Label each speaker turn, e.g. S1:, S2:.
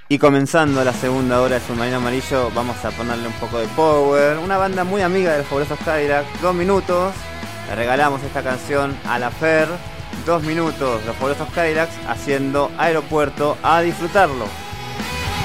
S1: Y comenzando la segunda hora de Submarino Amarillo, vamos a ponerle un poco de power. Una banda muy amiga de los Fabulosos Cadillacs, 2 minutos. Le regalamos esta canción a la Fer. 2 minutos, los Fabulosos Cadillacs haciendo Aeropuerto, a disfrutarlo.